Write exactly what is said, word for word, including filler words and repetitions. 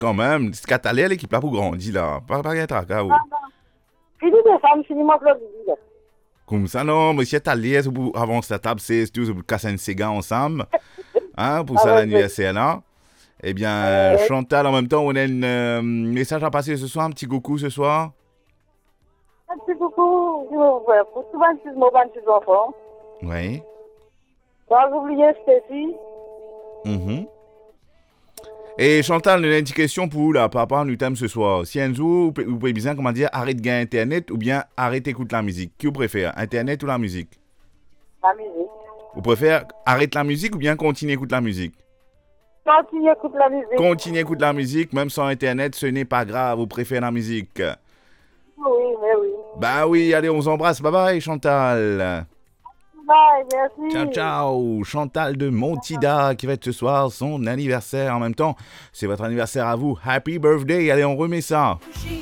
Quand même, c'est qu'à t'aller à l'équipe là pour grandir là. Pas pas être à Ah, non. Fini de femme, fini mon club. comme ça, non, monsieur t'aller pour avancer la table, c'est tout pour casser un Sega ensemble. Hein, pour Ah, ça ouais, ouais. l'anniversaire là. Eh bien, Euh, Chantal, en même temps, on a un euh, message à passer ce soir, un petit coucou ce soir. Merci beaucoup. Je vous vois. Pour tout le monde, mon petit enfant. Oui. Sans oublier Stéphie. Mhm. Et Chantal, on a une petite question pour vous là, par rapport à nous thème ce soir. Si un jour, vous pouvez vous pouvez bien, comment dire, arrête de gagner Internet ou bien arrête d'écouter la musique. Qui vous préfère, Internet ou la musique? La musique. Vous préférez arrête la musique ou bien continuer à écouter la musique? Continue à écouter la musique. Continuer à écouter la musique, même sans Internet, ce n'est pas grave, vous préférez la musique. Oui, mais oui. Bah oui, allez, on vous embrasse. Bye bye, Chantal. Bye, Ciao, merci. ciao. Chantal de Montida qui va être ce soir son anniversaire. En même temps, c'est votre anniversaire à vous. Happy birthday. Allez, on remet ça.